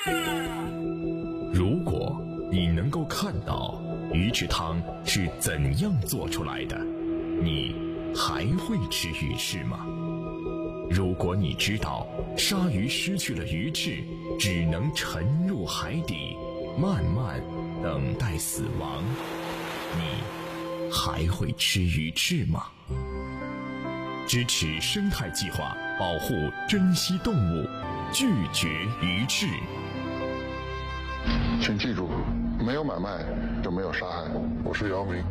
如果你能够看到鱼翅汤是怎样做出来的，你还会吃鱼翅吗？如果你知道鲨鱼失去了鱼翅，只能沉入海底，慢慢等待死亡，你还会吃鱼翅吗？支持生态计划，保护珍稀动物，拒绝鱼翅。 请记住，没有买卖就没有杀害。我是姚明。